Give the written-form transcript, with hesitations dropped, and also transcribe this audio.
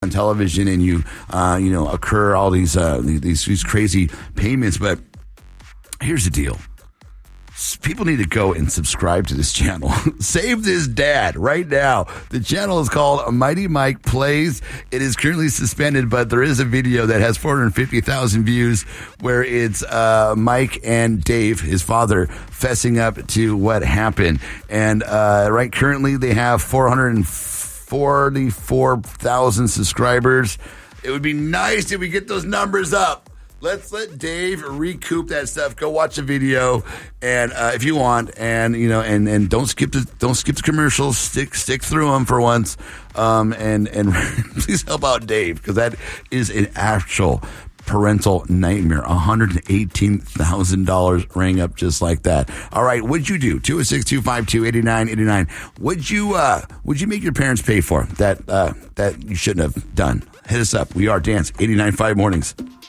on television and you occur all these crazy payments. But here's the deal. People need to go and subscribe to this channel. Save this dad right now. The channel is called Mighty Mike Plays. It is currently suspended, but there is a video that has 450,000 views where it's Mike and Dave, his father, fessing up to what happened. And right currently they have 444,000 subscribers. It would be nice if we get those numbers up. Let's let Dave recoup that stuff. Go watch the video, and if you want, and don't skip the commercials. Stick through them for once, and please help out Dave, because that is an actual parental nightmare. $118,000 rang up just like that. All right, what'd you do? 206-252-8989. Would you make your parents pay for that you shouldn't have done? Hit us up. We are Dance 89.5 Mornings.